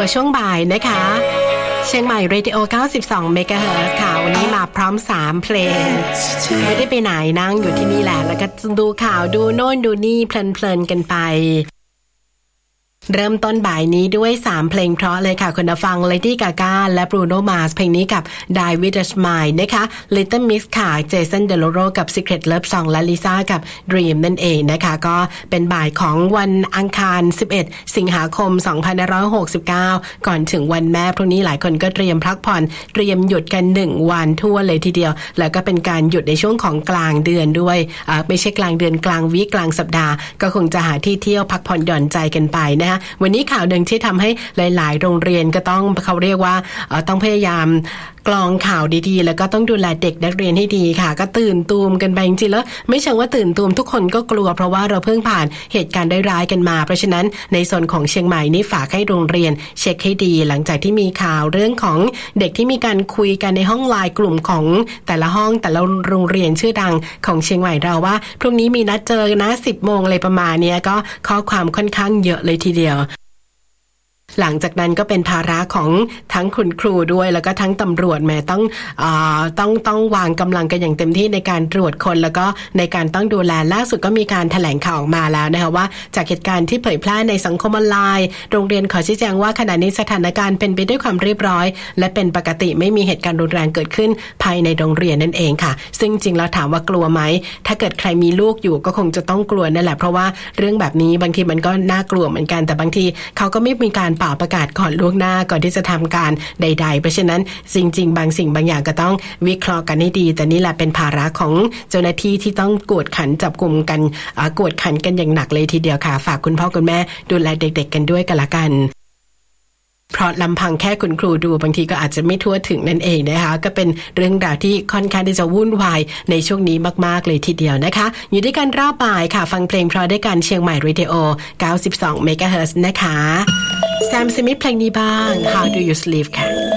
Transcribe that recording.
ตัวช่วงบ่ายนะคะเชียงใหม่เรดิโอ92เมกะเฮิรตซ์ค่ะวันนี้มาพร้อม3เพลงไม่ได้ไปไหนนั่งอยู่ที่นี่แหละแล้วก็ดูข่าวดูโน่นดูนี่เพลินๆกันไปเริ่มต้นบ่ายนี้ด้วย3เพลงเพราะเลยค่ะคุณผู้ฟัง Lady Gaga และ Bruno Mars เพลงนี้กับ Die With A Smile นะคะ Little Mix ค่ะ Jason Derulo กับ Secret Love Song และ Lisa กับ Dream นั่นเองนะคะก็เป็นบ่ายของวันอังคาร11สิงหาคม2569ก่อนถึงวันแม่พรุ่งนี้หลายคนก็เตรียมพักผ่อนเตรียมหยุดกัน1วันทั่วเลยทีเดียวแล้วก็เป็นการหยุดในช่วงของกลางเดือนด้วยไม่ใช่กลางเดือนกลางวีคกลางสัปดาห์ก็คงจะหาที่เที่ยวพักผ่อนหย่อนใจกันไปนะวันนี้ข่าวหนึ่งที่ทำให้หลายๆโรงเรียนก็ต้องเขาเรียกว่าต้องพยายามกรองข่าวดีๆแล้วก็ต้องดูแลเด็กนักเรียนให้ดีค่ะก็ตื่นตูมกันไปจริงๆแล้วไม่เชิงว่าตื่นตูมทุกคนก็กลัวเพราะว่าเราเพิ่งผ่านเหตุการณ์ร้ายๆกันมาเพราะฉะนั้นในส่วนของเชียงใหม่นี่ฝากให้โรงเรียนเช็คให้ดีหลังจากที่มีข่าวเรื่องของเด็กที่มีการคุยกันในห้องไลน์กลุ่มของแต่ละห้องแต่ละโรงเรียนชื่อดังของเชียงใหม่เราว่าพรุ่งนี้มีนัดเจอนะ 10 โมงอะไรประมาณนี้ก็ข้อความค่อนข้างเยอะเลยทีเดียวหลังจากนั้นก็เป็นภาระของทั้งคุณครูด้วยแล้วก็ทั้งตำรวจแม้ต้องวางกำลังกันอย่างเต็มที่ในการตรวจคนแล้วก็ในการต้องดูแลล่าสุดก็มีการแถลงข่าวออกมาแล้วนะคะว่าจากเหตุการณ์ที่เผยแพร่ในสังคมออนไลน์โรงเรียนขอชี้แจงว่าขณะนี้สถานการณ์เป็นไปด้วยความเรียบร้อยและเป็นปกติไม่มีเหตุการณ์รุนแรงเกิดขึ้นภายในโรงเรียนนั่นเองค่ะซึ่งจริงแล้วถามว่ากลัวไหมถ้าเกิดใครมีลูกอยู่ก็คงจะต้องกลัวนั่นแหละเพราะว่าเรื่องแบบนี้บางทีมันก็น่ากลัวเหมือนกันแต่บางทีเขาก็ไม่มีการเป่าประกาศก่อนล่วงหน้าก่อนที่จะทำการใดๆเพราะฉะนั้นจริงๆบางสิ่งบางอย่างก็ต้องวิเคราะห์กันให้ดีแต่นี่แหละเป็นภาระของเจ้าหน้าที่ที่ต้องกวดขันจับกุมกันกวดขันกันอย่างหนักเลยทีเดียวค่ะฝากคุณพ่อคุณแม่ดูแลเด็กๆกันด้วยกันละกันเพราะลำพังแค่คุณครูดูบางทีก็อาจจะไม่ทั่วถึงนั่นเองนะคะก็เป็นเรื่องราวที่ค่อนข้างที่จะวุ่นวายในช่วงนี้มากๆเลยทีเดียวนะคะอยู่ด้วยกันรอบบ่ายค่ะฟังเพลงเพราะด้วยกันเชียงใหม่เรดิโอ92เมกะเฮิรตซ์นะคะแซมสมิธเพลงนี้บ้าง How Do You Sleep ค่ะ